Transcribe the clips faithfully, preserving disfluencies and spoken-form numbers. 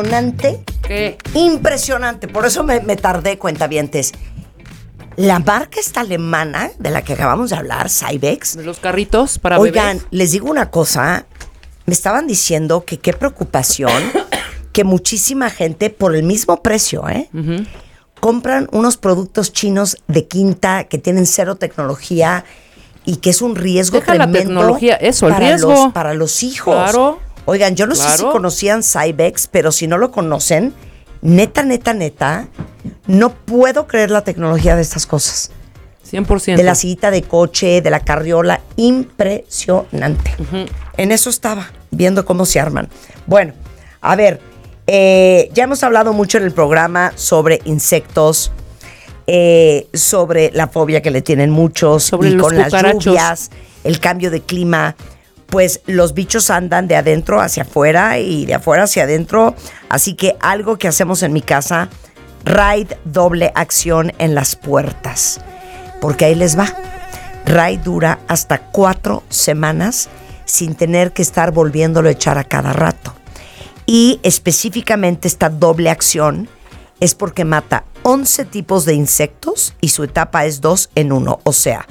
Impresionante. ¿Qué? Impresionante. Por eso me, me tardé, cuentavientes. La marca esta alemana de la que acabamos de hablar, Cybex. ¿De los carritos para Oigan, bebés? les digo una cosa. Me estaban diciendo que qué preocupación que muchísima gente, por el mismo precio, ¿eh? Uh-huh. compran unos productos chinos de quinta que tienen cero tecnología y que es un riesgo Deja tremendo. La tecnología, eso, el para riesgo. Los, para los hijos. Claro. Oigan, yo no claro. sé si conocían Cybex, pero si no lo conocen, neta, neta, neta, no puedo creer la tecnología de estas cosas. cien por ciento. De la sillita de coche, de la carriola, impresionante. Uh-huh. En eso estaba, viendo cómo se arman. Bueno, a ver, eh, ya hemos hablado mucho en el programa sobre insectos, eh, sobre la fobia que le tienen muchos, sobre y los con cucarachos. Las lluvias, el cambio de clima. Pues los bichos andan de adentro hacia afuera y de afuera hacia adentro. Así que algo que hacemos en mi casa, Raid doble acción en las puertas. Porque ahí les va. Raid dura hasta cuatro semanas sin tener que estar volviéndolo a echar a cada rato. Y específicamente esta doble acción es porque mata once tipos de insectos y su etapa es dos en uno. O sea,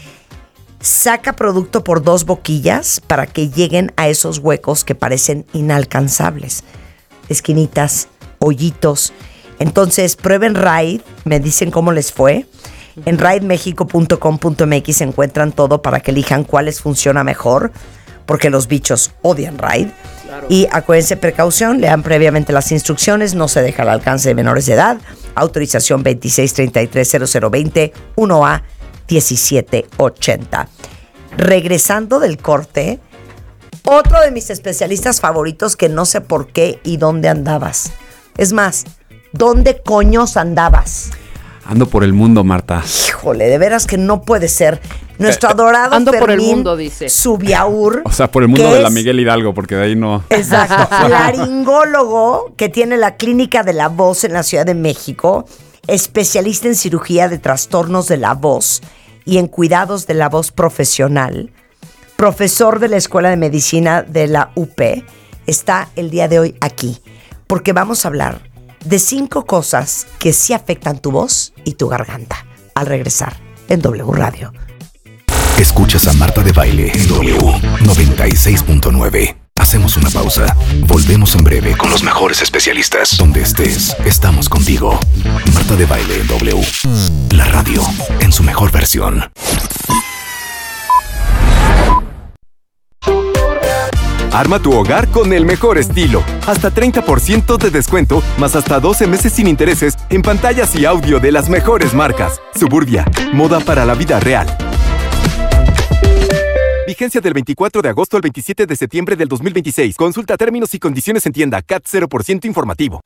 saca producto por dos boquillas para que lleguen a esos huecos que parecen inalcanzables. Esquinitas, hoyitos. Entonces, prueben Raid, me dicen cómo les fue. En raid mexico punto com punto m x encuentran todo para que elijan cuál les funciona mejor, porque los bichos odian Raid. Claro. Y acuérdense, precaución, lean previamente las instrucciones, no se deja al alcance de menores de edad. Autorización veintiséis treinta y tres cero cero veinte uno A diecisiete ochenta. Regresando del corte, otro de mis especialistas favoritos que no sé por qué y dónde andabas. Es más, ¿dónde coños andabas? Ando por el mundo, Marta. Híjole, de veras que no puede ser. Nuestro adorado Ando Fermín por el mundo, dice. Subiaur. O sea, por el mundo de la Miguel Hidalgo, porque de ahí no... Exacto. Laringólogo que tiene la Clínica de la Voz en la Ciudad de México, especialista en cirugía de trastornos de la voz y en cuidados de la voz profesional, profesor de la Escuela de Medicina de la U P, está el día de hoy aquí, porque vamos a hablar de cinco cosas que sí afectan tu voz y tu garganta. Al regresar en W Radio. Escuchas a Marta de Baile en W noventa y seis punto nueve. Hacemos una pausa. Volvemos en breve con los mejores especialistas. Donde estés, estamos contigo. Marta de Baile en W. La radio en su mejor versión. Arma tu hogar con el mejor estilo. Hasta treinta por ciento de descuento, más hasta doce meses sin intereses en pantallas y audio de las mejores marcas. Suburbia, moda para la vida real. Vigencia del veinticuatro de agosto al veintisiete de septiembre del dos mil veintiséis. Consulta términos y condiciones en tienda. C A T cero por ciento informativo.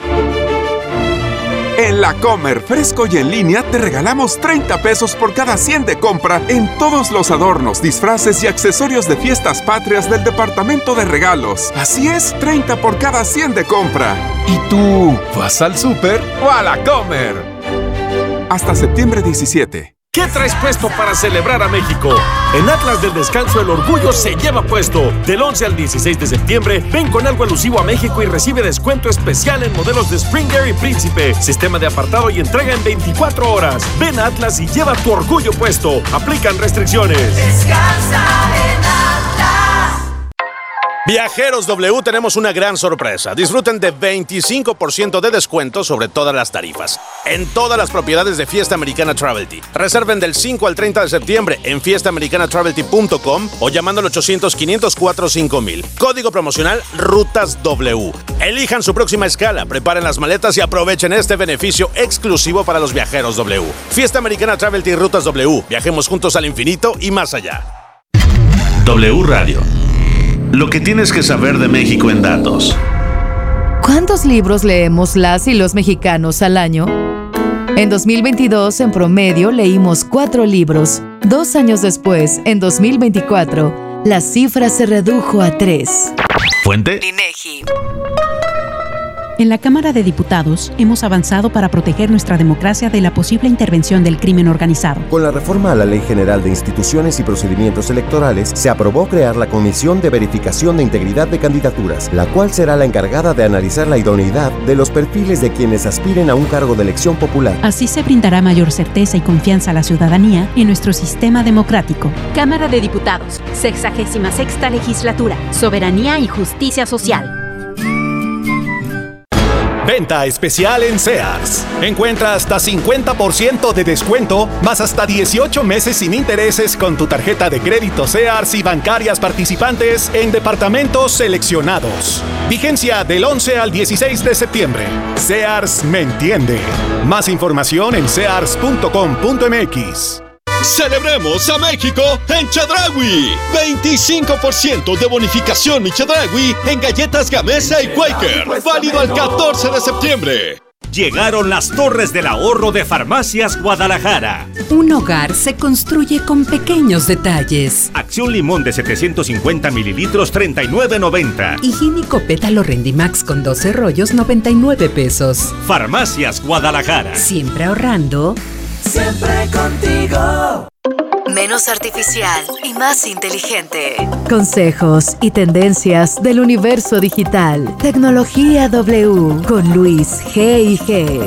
En La Comer, fresco y en línea, te regalamos treinta pesos por cada cien de compra en todos los adornos, disfraces y accesorios de fiestas patrias del departamento de regalos. Así es, treinta por cada cien de compra. ¿Y tú, vas al súper o a La Comer? Hasta septiembre diecisiete. ¿Qué traes puesto para celebrar a México? En Atlas del Descanso el orgullo se lleva puesto. Del once al dieciséis de septiembre, ven con algo alusivo a México y recibe descuento especial en modelos de Springer y Príncipe. Sistema de apartado y entrega en veinticuatro horas. Ven a Atlas y lleva tu orgullo puesto. Aplican restricciones. Descansa en Atlas. Viajeros W, tenemos una gran sorpresa. Disfruten de veinticinco por ciento de descuento sobre todas las tarifas en todas las propiedades de Fiesta Americana Travelty. Reserven del cinco al treinta de septiembre en fiesta americana travelty punto com o llamando al ochocientos, quinientos cuatro, cinco mil. Código promocional Rutas W. Elijan su próxima escala, preparen las maletas y aprovechen este beneficio exclusivo para los viajeros W. Fiesta Americana Travelty y Rutas W. Viajemos juntos al infinito y más allá. W Radio. Lo que tienes que saber de México en datos. ¿Cuántos libros leemos las y los mexicanos al año? En dos mil veintidós, en promedio, leímos cuatro libros. Dos años después, en dos mil veinticuatro, la cifra se redujo a tres. ¿Fuente? INEGI. En la Cámara de Diputados hemos avanzado para proteger nuestra democracia de la posible intervención del crimen organizado. Con la reforma a la Ley General de Instituciones y Procedimientos Electorales, se aprobó crear la Comisión de Verificación de Integridad de Candidaturas, la cual será la encargada de analizar la idoneidad de los perfiles de quienes aspiren a un cargo de elección popular. Así se brindará mayor certeza y confianza a la ciudadanía en nuestro sistema democrático. Cámara de Diputados, sexagésima sexta legislatura, soberanía y justicia social. Venta especial en Sears. Encuentra hasta cincuenta por ciento de descuento, más hasta dieciocho meses sin intereses con tu tarjeta de crédito Sears y bancarias participantes en departamentos seleccionados. Vigencia del once al dieciséis de septiembre. Sears me entiende. Más información en sears punto com punto m x. ¡Celebremos a México en Chedraui! veinticinco por ciento de bonificación en Chedraui en galletas Gamesa y Quaker. Válido al catorce de septiembre. Llegaron las torres del ahorro de Farmacias Guadalajara. Un hogar se construye con pequeños detalles. Acción limón de setecientos cincuenta mililitros, treinta y nueve noventa. Higiénico pétalo Rendimax con doce rollos, noventa y nueve pesos. Farmacias Guadalajara. Siempre ahorrando. Siempre contigo. Menos artificial y más inteligente. Consejos y tendencias del universo digital. Tecnología W con Luis G I G.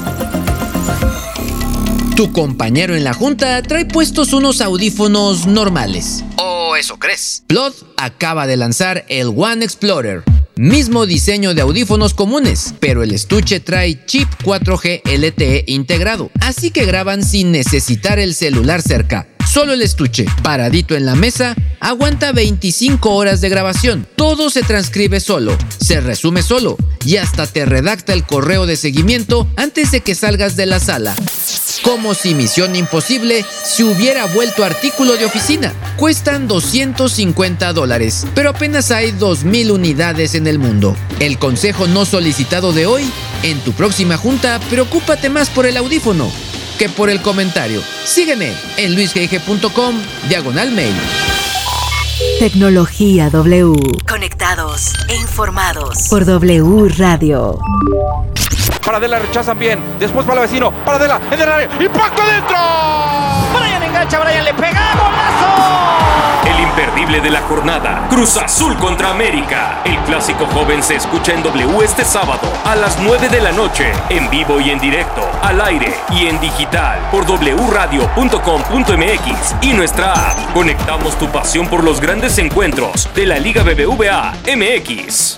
Tu compañero en la junta trae puestos unos audífonos normales. O eso crees. Plod acaba de lanzar el One Explorer. Mismo diseño de audífonos comunes, pero el estuche trae chip cuatro G L T E integrado, así que graban sin necesitar el celular cerca. Solo el estuche, paradito en la mesa, aguanta veinticinco horas de grabación. Todo se transcribe solo, se resume solo y hasta te redacta el correo de seguimiento antes de que salgas de la sala. Como si Misión Imposible se hubiera vuelto artículo de oficina. Cuestan doscientos cincuenta dólares, pero apenas hay dos mil unidades en el mundo. El consejo no solicitado de hoy: en tu próxima junta, preocúpate más por el audífono que por el comentario. Sígueme en luis g i g punto com, diagonal mail. Tecnología W. Conectados e informados por W Radio. Paradela rechazan bien, después para el vecino, Paradela en el área, impacto adentro. Brian engancha, Brian le pega, golazo. El imperdible de la jornada, Cruz Azul contra América. El clásico joven se escucha en W este sábado a las nueve de la noche, en vivo y en directo, al aire y en digital por w radio punto com punto m x y nuestra app. Conectamos tu pasión por los grandes encuentros de la Liga B B V A M X.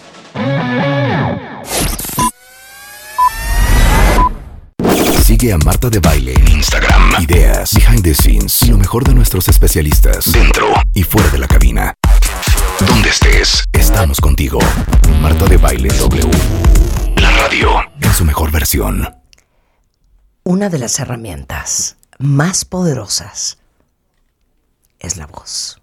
Sigue a Marta de Baile en Instagram. Ideas, behind the scenes y lo mejor de nuestros especialistas dentro y fuera de la cabina. Donde estés, estamos contigo. Marta de Baile W. La radio en su mejor versión. Una de las herramientas más poderosas es la voz.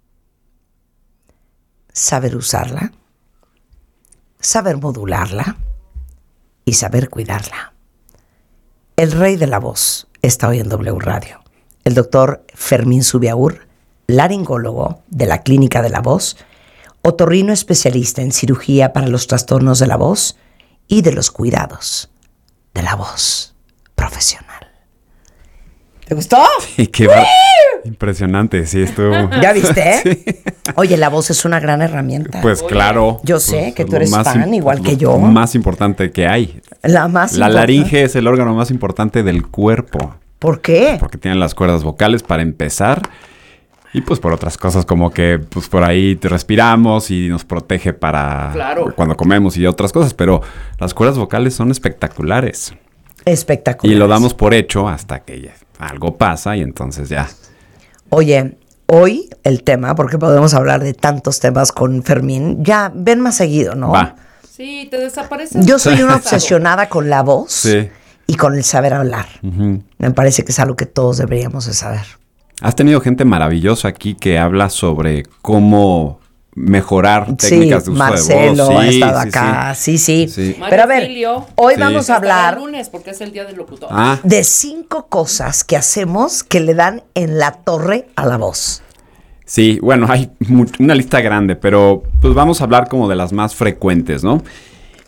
Saber usarla, saber modularla y saber cuidarla. El rey de la voz está hoy en W Radio. El doctor Fermín Zubiaur, laringólogo de la Clínica de la Voz, otorrino especialista en cirugía para los trastornos de la voz y de los cuidados de la voz profesional. ¿Te gustó? Sí, qué va. Impresionante, sí, estuvo. ¿Ya viste? Sí. Oye, la voz es una gran herramienta. Pues claro. Yo sé pues, que tú eres fan, imp- igual que lo yo. más importante que hay. La más La importante. laringe es el órgano más importante del cuerpo. ¿Por qué? Porque tiene las cuerdas vocales para empezar. Y pues por otras cosas como que pues por ahí te respiramos y nos protege para Claro. cuando comemos y otras cosas. Pero las cuerdas vocales son espectaculares. Espectacular. Y lo damos por hecho hasta que ya algo pasa y entonces ya. Oye, hoy el tema, porque podemos hablar de tantos temas con Fermín, ya ven más seguido, ¿no? Va. Sí, te desapareces. Yo soy una obsesionada con la voz Sí. y con el saber hablar. Ujú. Me parece que es algo que todos deberíamos de saber. Has tenido gente maravillosa aquí que habla sobre cómo mejorar Sí, técnicas de uso Marcelo de voz. ha Sí, estado sí, acá, sí, sí. sí. Sí. Pero a ver, Mario hoy Sí. vamos a hablar el lunes porque es el día del locutor. Ah, de cinco cosas que hacemos que le dan en la torre a la voz. sí, bueno, hay mu- una lista grande, pero pues vamos a hablar como de las más frecuentes, ¿no?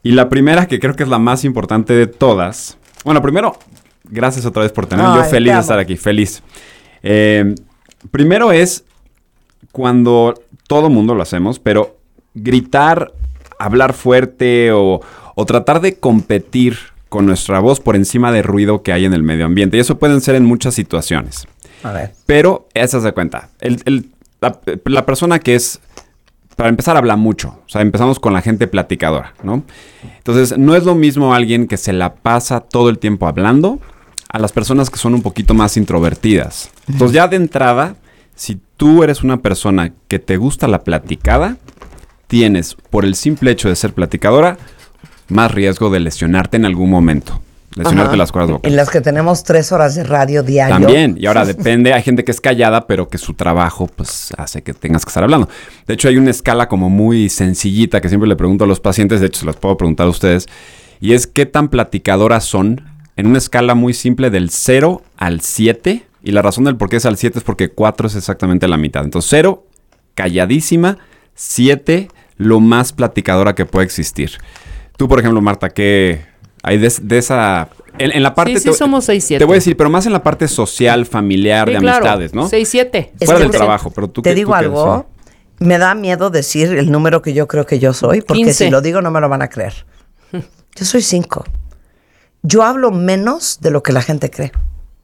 Y la primera, que creo que es la más importante de todas. Bueno, primero, gracias otra vez por tenerme. Yo feliz de estar aquí, feliz. Eh, primero es cuando todo mundo lo hacemos, pero gritar, hablar fuerte o, o tratar de competir con nuestra voz por encima del ruido que hay en el medio ambiente. Y eso pueden ser en muchas situaciones. A ver. Pero, esa se cuenta. El, el, la, la persona que es... Para empezar, habla mucho. O sea, empezamos con la gente platicadora, ¿no? Entonces, no es lo mismo alguien que se la pasa todo el tiempo hablando a las personas que son un poquito más introvertidas. Entonces, ya de entrada, si tú eres una persona que te gusta la platicada, tienes, por el simple hecho de ser platicadora, más riesgo de lesionarte en algún momento. Lesionarte Ajá. las cuerdas vocales. En las que tenemos tres horas de radio diario. También, y ahora depende, hay gente que es callada, pero que su trabajo pues hace que tengas que estar hablando. De hecho, hay una escala como muy sencillita que siempre le pregunto a los pacientes, de hecho se las puedo preguntar a ustedes, y es qué tan platicadoras son en una escala muy simple del cero al siete, y la razón del por qué es al siete es porque cuatro es exactamente la mitad. Entonces, cero, calladísima, siete, lo más platicadora que puede existir. Tú, por ejemplo, Marta, ¿qué hay de, de esa... En, en la parte... Sí, sí, te, somos seis siete. Te voy a decir, pero más en la parte social, familiar, Sí, de claro. amistades, ¿no? seis siete. Fuera del te- trabajo, pero tú... Te qué- digo tú qué- algo, sí. me da miedo decir el número que yo creo que yo soy, porque quince. si lo digo no me lo van a creer. Yo soy cinco. Yo hablo menos de lo que la gente cree.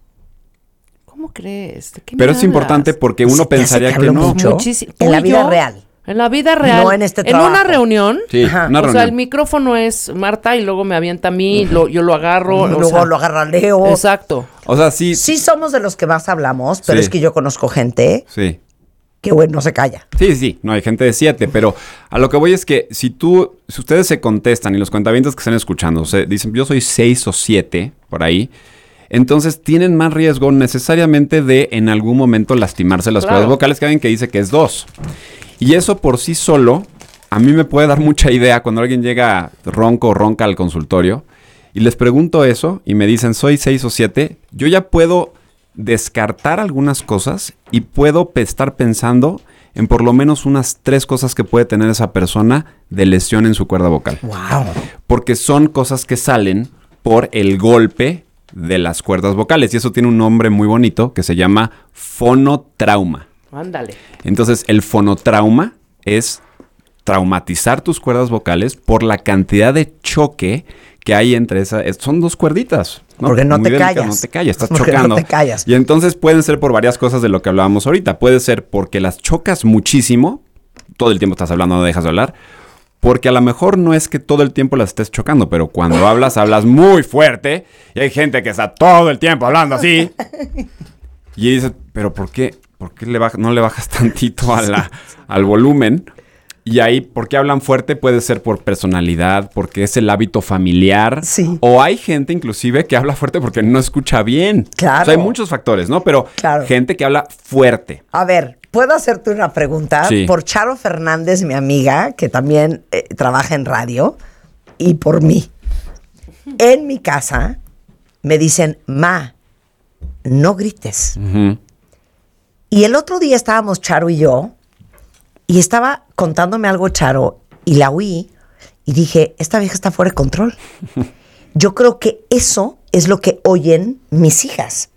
¿Cómo crees? ¿De qué me Pero es hablas? importante porque ¿Se uno te hace pensaría que que, hablo no. mucho? Muchísimo. En la ¿Tú y vida yo? real. En la vida real. No en este En una trabajo. reunión. Sí, Ajá. una o sea, reunión. el micrófono es Marta y luego me avienta a mí, lo- yo lo agarro. o Luego sea, lo agarra Leo. Exacto. O sea, sí... Sí somos de los que más hablamos, pero Sí. es que yo conozco gente Sí. que, bueno, no se calla. Sí, sí, no hay gente de siete, pero a lo que voy es que si tú, si ustedes se contestan y los cuentavientos que están escuchando, se dicen yo soy seis o siete, por ahí, entonces tienen más riesgo necesariamente de en algún momento lastimarse las Claro. cuerdas vocales, que alguien que dice que es dos. Y eso por sí solo, a mí me puede dar mucha idea cuando alguien llega ronco o ronca al consultorio y les pregunto eso y me dicen soy seis o siete, yo ya puedo descartar algunas cosas y puedo pe- estar pensando en por lo menos unas tres cosas que puede tener esa persona de lesión en su cuerda vocal. Wow. Porque son cosas que salen por el golpe de las cuerdas vocales. Y eso tiene un nombre muy bonito que se llama fonotrauma. Ándale. Entonces, el fonotrauma es traumatizar tus cuerdas vocales por la cantidad de choque que hay entre esas. Son dos cuerditas. Porque no Muy te delicado, callas. No te callas, estás Porque no chocando. te callas. Y entonces pueden ser por varias cosas de lo que hablábamos ahorita. Puede ser porque las chocas muchísimo, todo el tiempo estás hablando, no dejas de hablar. Porque a lo mejor no es que todo el tiempo las estés chocando, pero cuando hablas, hablas muy fuerte. Y hay gente que está todo el tiempo hablando así. Y dices, pero ¿por qué, por qué le baja- no le bajas tantito a la, al volumen? Y ahí, ¿por qué hablan fuerte? Puede ser por personalidad, porque es el hábito familiar. Sí. O hay gente inclusive que habla fuerte porque no escucha bien. Claro. O sea, hay muchos factores, ¿no? Pero Claro. gente que habla fuerte. A ver, ¿puedo hacerte una pregunta? Sí. Por Charo Fernández, mi amiga, que también eh, trabaja en radio, y por mí. En mi casa me dicen, ma, no grites. Ujú. Y el otro día estábamos Charo y yo, y estaba contándome algo Charo, y la oí, y dije, esta vieja está fuera de control. Yo creo que eso es lo que oyen mis hijas.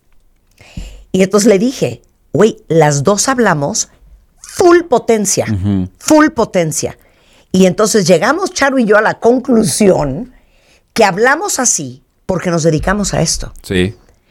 Y entonces le dije, güey, las dos hablamos full potencia, Ujú. full potencia. Y entonces llegamos Charo y yo a la conclusión que hablamos así porque nos dedicamos a esto. Sí.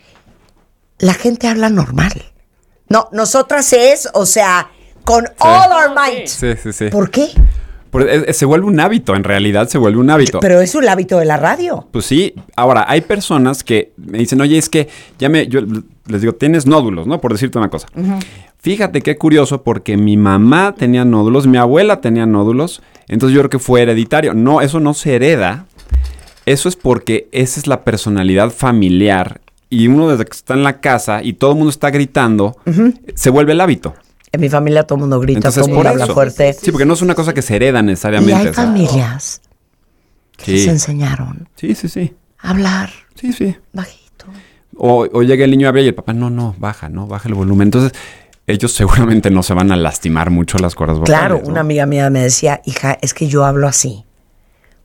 La gente habla normal. No, nosotras es, o sea, con all our might. Sí, sí, sí. ¿Por qué? Por- es- es- se vuelve un hábito, en realidad se vuelve un hábito. Pero es un hábito de la radio. Pues sí, ahora hay personas que me dicen, oye, es que ya me, yo les digo, tienes nódulos, ¿no? Por decirte una cosa. Fíjate qué curioso, porque mi mamá tenía nódulos, mi abuela tenía nódulos, entonces yo creo que fue hereditario. No, eso no se hereda. Eso es porque esa es la personalidad familiar y uno desde que está en la casa y todo el mundo está gritando, se vuelve el hábito. En mi familia todo el mundo grita, Entonces, todo el mundo por habla eso. fuerte. Sí, porque no es una cosa que se hereda Y necesariamente. hay o sea. familias que Sí. les enseñaron Sí, sí, sí. a hablar Sí, sí. bajito. O, o llega el niño a hablar y el papá, no, no, baja, no, baja el volumen. Entonces, ellos seguramente no se van a lastimar mucho las cuerdas vocales. Claro, ¿no? una amiga mía me decía, hija, es que yo hablo así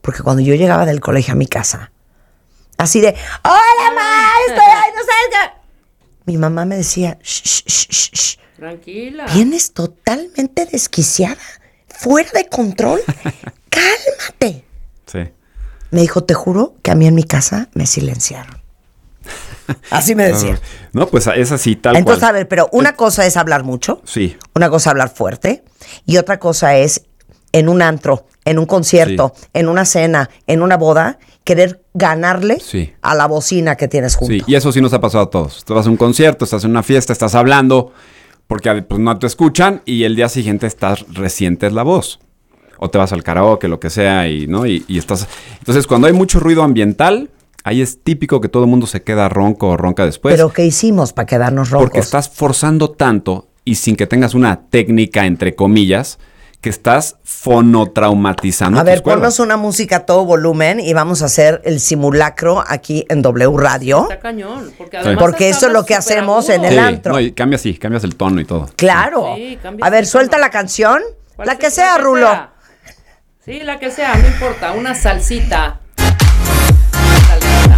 Porque cuando yo llegaba del colegio a mi casa, así de, ¡hola, ma! Estoy ahí, no sabes qué. Mi mamá me decía, shh, shh, shh, shh. Tranquila. Vienes totalmente desquiciada, fuera de control. Cálmate. Sí. Me dijo, te juro que a mí en mi casa me silenciaron. Así me decía. No, pues es así, tal Entonces, cual. a ver, pero una cosa es hablar mucho. Sí. Una cosa es hablar fuerte. Y otra cosa es en un antro, en un concierto, sí. en una cena, en una boda, querer ganarle sí. a la bocina que tienes junto. Sí, y eso sí nos ha pasado a todos. Tú vas a un concierto, estás en una fiesta, estás hablando, porque pues, no te escuchan, y el día siguiente estás, resientes la voz. O te vas al karaoke, lo que sea, y no y, y estás... Entonces, cuando hay mucho ruido ambiental, ahí es típico que todo el mundo se queda ronco o ronca después. ¿Pero qué hicimos para quedarnos roncos? Porque estás forzando tanto, y sin que tengas una técnica, entre comillas, que estás fonotraumatizando. A ver, ponnos una música a todo volumen y vamos a hacer el simulacro aquí en W Radio. Está cañón. Porque, además sí. porque eso es lo que hacemos agudo. en el sí, antro. No, y cambias, sí, cambias el tono y todo. Claro. Sí, a ver, suelta la canción. La que sea, que Rulo. Sea. Sí, la que sea, no importa. Una salsita. Una salsita.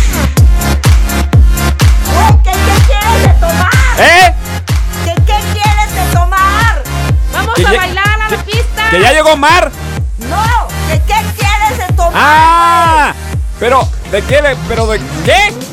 ¡Oh, ¿qué, qué quieres de tomar? ¿Eh? ¿Qué, qué quieres de tomar? Vamos a bailar a la pista. ¡Que ya llegó Mar! ¡No! ¿De qué quieres de tomar? ¡Ah! Pero, ¿de qué? De, ¿Pero de qué?